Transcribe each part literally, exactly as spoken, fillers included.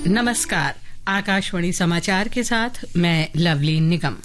नमस्कार, आकाशवाणी समाचार के साथ मैं लवली निगम।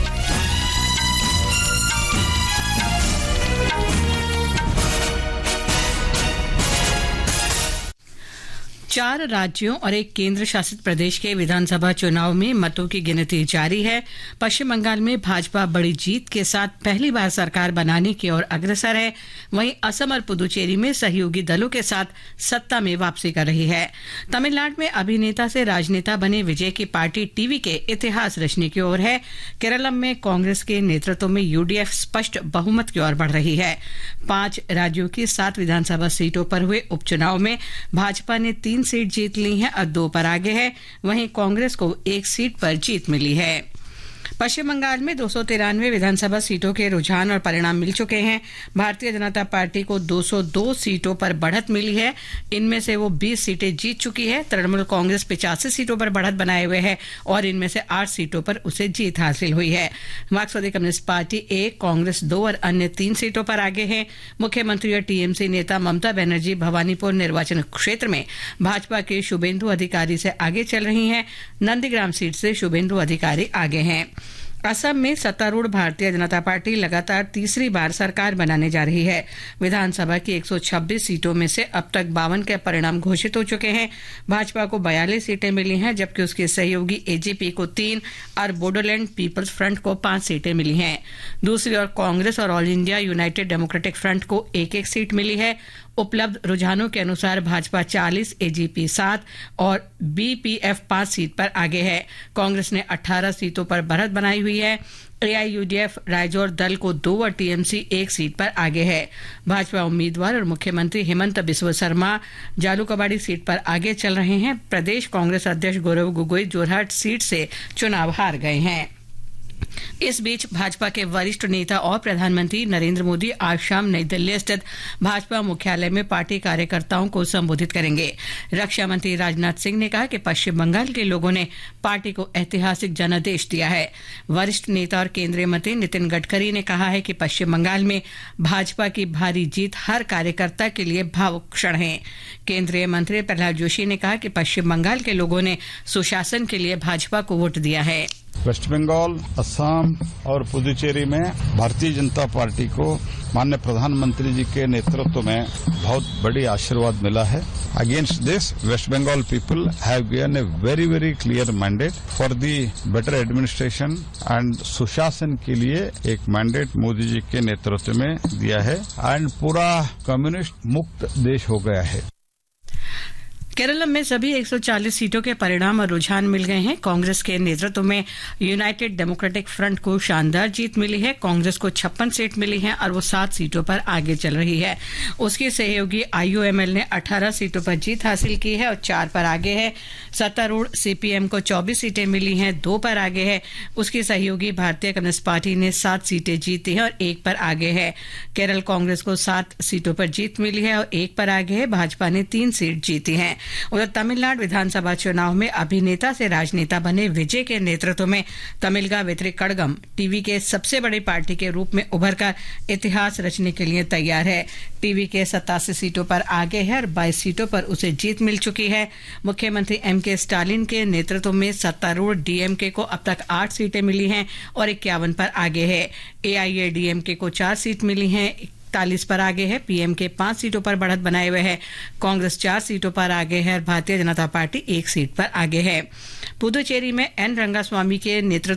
चार राज्यों और एक केंद्र शासित प्रदेश के विधानसभा चुनाव में मतों की गिनती जारी है। पश्चिम बंगाल में भाजपा बड़ी जीत के साथ पहली बार सरकार बनाने की ओर अग्रसर है। वहीं असम और पुदुचेरी में सहयोगी दलों के साथ सत्ता में वापसी कर रही है। तमिलनाडु में अभिनेता से राजनेता बने विजय की पार्टी टीवी के इतिहास रचने की ओर है। केरलम में कांग्रेस के नेतृत्व में यूडीएफ स्पष्ट बहुमत की ओर बढ़ रही है। पांच राज्यों की सात विधानसभा सीटों पर हुए उपचुनाव में भाजपा ने तीन सीट जीत ली है और दो पर आगे है। वहीं कांग्रेस को एक सीट पर जीत मिली है। पश्चिम बंगाल में दो सौ तिरानवे विधानसभा सीटों के रुझान और परिणाम मिल चुके हैं। भारतीय जनता पार्टी को दो सौ दो सीटों पर बढ़त मिली है। इनमें से वो बीस सीटें जीत चुकी है। तृणमूल कांग्रेस पचासी सीटों पर बढ़त बनाए हुए है और इनमें से आठ सीटों पर उसे जीत हासिल हुई है। मार्क्सवादी कम्युनिस्ट पार्टी एक, कांग्रेस दो और अन्य तीन सीटों पर आगे है। मुख्यमंत्री और टीएमसी नेता ममता बनर्जी भवानीपुर निर्वाचन क्षेत्र में भाजपा के शुभेंदु अधिकारी से आगे चल रही हैं। नंदीग्राम सीट से शुभेंदु अधिकारी आगे हैं। असम में सत्तारूढ़ भारतीय जनता पार्टी लगातार तीसरी बार सरकार बनाने जा रही है। विधानसभा की एक सौ छब्बीस सीटों में से अब तक बावन के परिणाम घोषित हो चुके हैं। भाजपा को बयालीस सीटें मिली हैं, जबकि उसके सहयोगी एजेपी को तीन और बोडोलैंड पीपल्स फ्रंट को पांच सीटें मिली हैं। दूसरी ओर कांग्रेस और all India United democratic front को एक एक सीट मिली है। उपलब्ध रुझानों के अनुसार भाजपा चालीस, एजीपी सात और बीपीएफ पांच सीट पर आगे है। कांग्रेस ने अठारह सीटों पर बढ़त बनाई हुई है। एआईयूडीएफ राइजोर दल को दो और टीएमसी एक सीट पर आगे है। भाजपा उम्मीदवार और मुख्यमंत्री हेमंत बिस्वा शर्मा जालूकबाड़ी सीट पर आगे चल रहे हैं। प्रदेश कांग्रेस अध्यक्ष गौरव गोगोई जोरहाट सीट से चुनाव हार गए हैं। इस बीच भाजपा के वरिष्ठ नेता और प्रधानमंत्री नरेंद्र मोदी आज शाम नई दिल्ली स्थित भाजपा मुख्यालय में पार्टी कार्यकर्ताओं को संबोधित करेंगे। रक्षा मंत्री राजनाथ सिंह ने कहा कि पश्चिम बंगाल के लोगों ने पार्टी को ऐतिहासिक जनादेश दिया है। वरिष्ठ नेता और केंद्रीय मंत्री नितिन गडकरी ने कहा है कि पश्चिम बंगाल में भाजपा की भारी जीत हर कार्यकर्ता के लिए भावुक क्षण है। केंद्रीय मंत्री प्रहलाद जोशी ने कहा कि पश्चिम बंगाल के लोगों ने सुशासन के लिए भाजपा को वोट दिया है। वेस्ट बंगाल, असम और पुदुचेरी में भारतीय जनता पार्टी को माननीय प्रधानमंत्री जी के नेतृत्व में बहुत बड़ी आशीर्वाद मिला है। Against this waste Bengal people have given a very very clear mandate for the better administration and सुशासन के लिए एक मैंडेट मोदी जी के नेतृत्व में दिया है एंड पूरा कम्युनिस्ट मुक्त देश हो गया है। केरल में सभी एक सौ चालीस सीटों के परिणाम और रुझान मिल गए हैं। कांग्रेस के नेतृत्व में यूनाइटेड डेमोक्रेटिक फ्रंट को शानदार जीत मिली है। कांग्रेस को छप्पन सीट मिली है और वो सात सीटों पर आगे चल रही है। उसके सहयोगी आईयूएमएल ने अठारह सीटों पर जीत हासिल की है और चार पर आगे है। सत्तारूढ़ सीपीएम को चौबीस सीटें मिली हैं, दो पर आगे है। उसकी सहयोगी भारतीय कम्युनिस्ट पार्टी ने सात सीटें जीती हैं और एक पर आगे है। केरल कांग्रेस को सात सीटों पर जीत मिली है और एक पर आगे है। भाजपा ने तीन सीट जीती हैं। उधर तमिलनाडु विधानसभा चुनाव में अभिनेता से राजनेता बने विजय के नेतृत्व में तमिलगा वेत्री कड़गम टीवी के सबसे बड़ी पार्टी के रूप में उभरकर इतिहास रचने के लिए तैयार है। टीवी के सतासी सीटों पर आगे है और बाईस सीटों पर उसे जीत मिल चुकी है। मुख्यमंत्री एम के स्टालिन के नेतृत्व में सत्तारूढ़ डीएमके को अब तक आठ सीटें मिली हैं और इक्यावन पर आगे है। एआईएडीएमके को चार सीट मिली हैं, इकतालीस पर आगे है। पीएम के पांच सीटों पर बढ़त बनाए हुए है। कांग्रेस चार सीटों पर आगे है और भारतीय जनता पार्टी एक सीट पर आगे है। पुदुचेरी में एन रंगास्वामी के नेतृत्व